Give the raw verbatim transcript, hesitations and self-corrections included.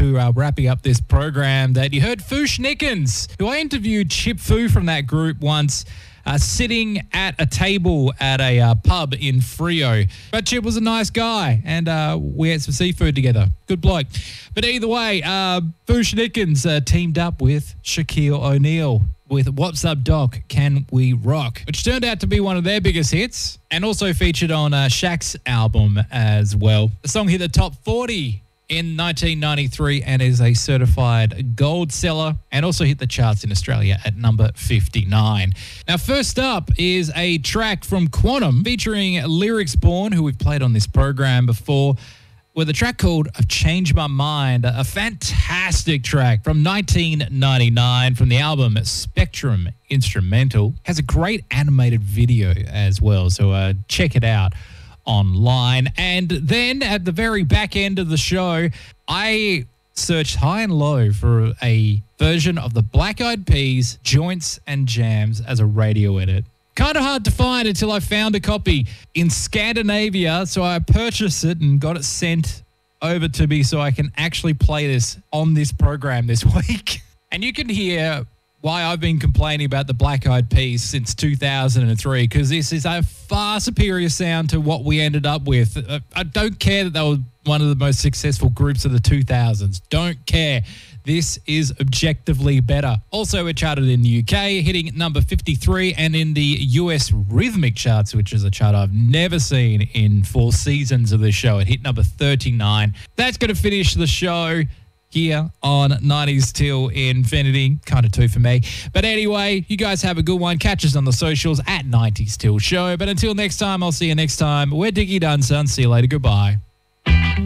to uh, wrapping up this program that you heard Foosh Nickens, who I interviewed Chip Fu from that group once, uh, sitting at a table at a uh, pub in Freo. But Chip was a nice guy, and uh, we had some seafood together. Good bloke. But either way, uh, Foosh Nickens uh, teamed up with Shaquille O'Neal with What's Up Doc, Can We Rock, which turned out to be one of their biggest hits and also featured on uh, Shaq's album as well. The song hit the top forty in nineteen ninety-three and is a certified gold seller, and also hit the charts in Australia at number fifty-nine. Now, first up is a track from Quantum featuring Lyrics Born, who we've played on this program before, with a track called I've Changed My Mind, a fantastic track from nineteen ninety-nine from the album Spectrum Instrumental. Has a great animated video as well, so uh, check it out online. And then at the very back end of the show, I searched high and low for a version of the Black Eyed Peas, Joints and Jams as a radio edit. Kind of hard to find until I found a copy in Scandinavia, so I purchased it and got it sent over to me so I can actually play this on this program this week. And you can hear why I've been complaining about the Black Eyed Peas since two thousand three, because this is a far superior sound to what we ended up with. I don't care that they were one of the most successful groups of the two thousands. Don't care. This is objectively better. Also, it charted in the U K, hitting number fifty-three, and in the U S rhythmic charts, which is a chart I've never seen in four seasons of this show. It hit number thirty-nine. That's going to finish the show here on nineties Till Infinity. Kind of two for me. But anyway, you guys have a good one. Catch us on the socials at nineties Till Show. But until next time, I'll see you next time. We're Diggy Dunson. See you later. Goodbye.